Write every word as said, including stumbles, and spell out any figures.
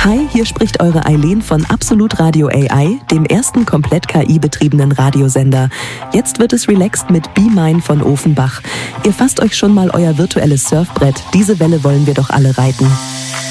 Hi, hier spricht eure Eileen von Absolut Radio A I, dem ersten komplett K I-betriebenen Radiosender. Jetzt wird es relaxed mit Be Mine von Ofenbach. Ihr fasst euch schon mal euer virtuelles Surfbrett. Diese Welle wollen wir doch alle reiten.